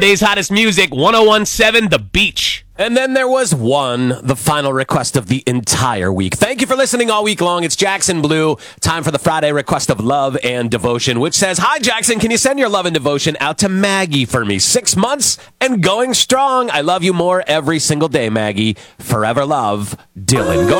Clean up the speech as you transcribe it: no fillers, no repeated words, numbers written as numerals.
Today's hottest music, 1017 The Beach. And then there was the final request of the entire week. Thank you for listening all week long. It's Jackson Blue. Time for the Friday request of love and devotion, which says, "Hi, Jackson. Can you send your love and devotion out to Maggie for me? 6 months and going strong. I love you more every single day, Maggie. Forever love, Dylan." Go